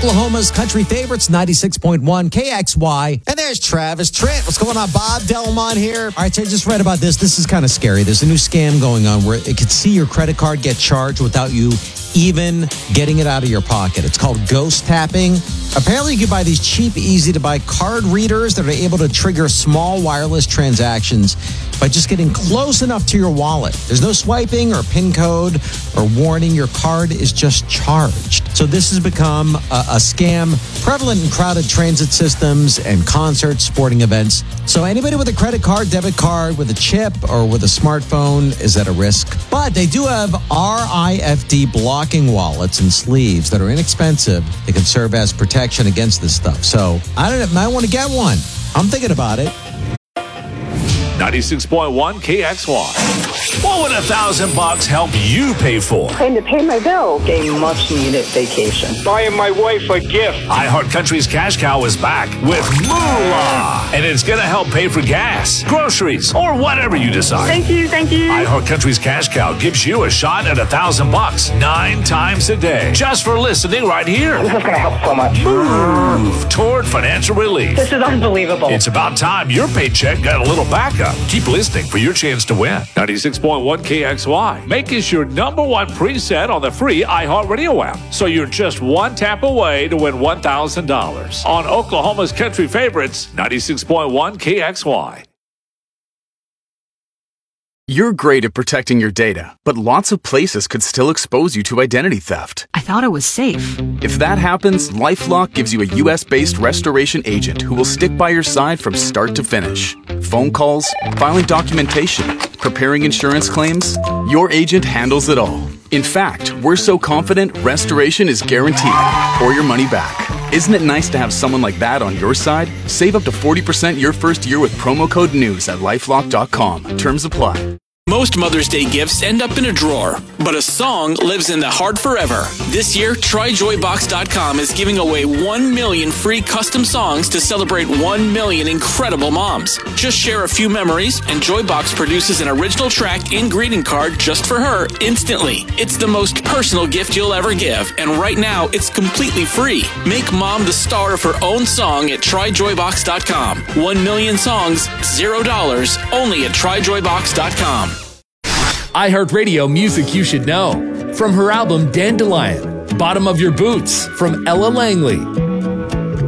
Oklahoma's country favorites, 96.1 KXY. And there's Travis Trent. What's going on, Bob Delmont here? All right, so I just read about this. This is kind of scary. There's a new scam going on where it could see your credit card get charged without you even getting it out of your pocket. It's called ghost tapping. Apparently, you can buy these cheap, easy-to-buy card readers that are able to trigger small wireless transactions by just getting close enough to your wallet. There's no swiping or PIN code or warning. Your card is just charged. So this has become a scam prevalent in crowded transit systems and concerts, sporting events. So anybody with a credit card, debit card, with a chip, or with a smartphone is at a risk. But they do have RFID blocking wallets and sleeves that are inexpensive. They can serve as protection against this stuff. So I don't know, might want to get one. I'm thinking about it. 96.1 KXY. What would $1,000 help you pay for? And to pay my bill. A much-needed vacation. Buying my wife a gift. iHeartCountry's Cash Cow is back with Moolah. And it's going to help pay for gas, groceries, or whatever you decide. Thank you. iHeartCountry's Cash Cow gives you a shot at $1,000 9 times a day. Just for listening right here. This is going to help so much. Move toward financial relief. This is unbelievable. It's about time your paycheck got a little backup. Keep listening for your chance to win. 96.1 KXY. Make us your number one preset on the free iHeartRadio app. So you're just one tap away to win $1,000 on Oklahoma's country favorites, 96.1 KXY. You're great at protecting your data, but lots of places could still expose you to identity theft. I thought it was safe. If that happens, LifeLock gives you a U.S.-based restoration agent who will stick by your side from start to finish. Phone calls, filing documentation, preparing insurance claims, your agent handles it all. In fact, we're so confident restoration is guaranteed or your money back. Isn't it nice to have someone like that on your side? Save up to 40% your first year with promo code NEWS at LifeLock.com. Terms apply. Most Mother's Day gifts end up in a drawer, but a song lives in the heart forever. This year, TryJoyBox.com is giving away 1 million free custom songs to celebrate 1 million incredible moms. Just share a few memories, and Joybox produces an original track and greeting card just for her instantly. It's the most personal gift you'll ever give, and right now, it's completely free. Make mom the star of her own song at TryJoyBox.com. 1 million songs, $0, only at TryJoyBox.com. iHeartRadio music you should know. From her album Dandelion, Bottom of Your Boots from Ella Langley,